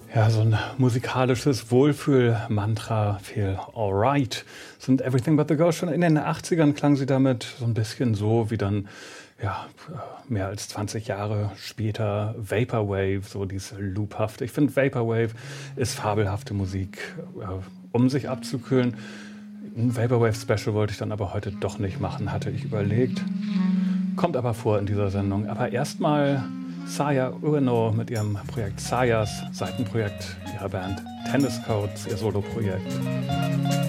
Ja, so ein musikalisches Wohlfühl-Mantra, Feel Alright, sind Everything But The Girl. Schon in den 80ern klang sie damit so ein bisschen so wie dann, ja, mehr als 20 Jahre später Vaporwave, so diese Loophafte. Ich finde, Vaporwave ist fabelhafte Musik, um sich abzukühlen. Ein Vaporwave-Special wollte ich dann aber heute doch nicht machen, hatte ich überlegt. Kommt aber vor in dieser Sendung. Aber erstmal Saya Ueno mit ihrem Projekt Sayas, Seitenprojekt ihrer Band Tennis Codes, ihr Soloprojekt.